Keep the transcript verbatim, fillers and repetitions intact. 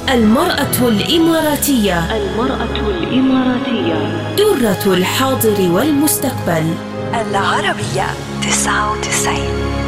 المرأة الإماراتية. المرأة الإماراتية. درة الحاضر والمستقبل. العربية تسعة وتسعين.